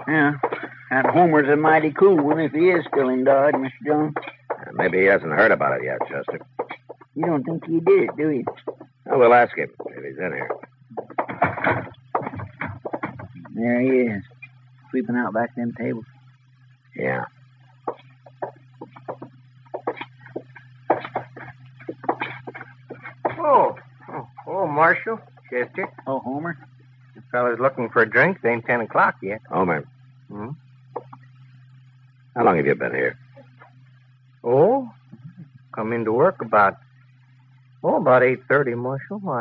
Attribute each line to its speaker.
Speaker 1: Yeah. That Homer's a mighty cool one if he is still in Dodge, Mr. Jones.
Speaker 2: Maybe he hasn't heard about it yet, Chester.
Speaker 1: You don't think he did it, do you?
Speaker 2: Oh, we'll ask him if he's in here.
Speaker 1: There he is. Sweeping out back them tables.
Speaker 2: Yeah.
Speaker 3: Oh, Marshal, Chester.
Speaker 1: Oh, Homer?
Speaker 3: The fella's looking for a drink. It ain't 10 o'clock yet.
Speaker 2: Homer.
Speaker 3: Hmm?
Speaker 2: How long have you been here?
Speaker 3: Oh, come into work about 8:30, Marshal.